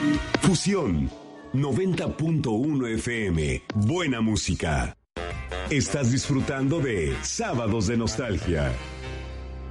Fusión 90.1 FM. Buena música. Estás disfrutando de Sábados de Nostalgia.